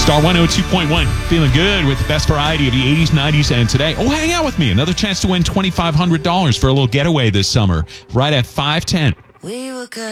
Star 102.1, feeling good with the best variety of the 80s, 90s, and today. Oh, hang out with me. Another chance to win $2,500 for a little getaway this summer, right at 5:10. We were good.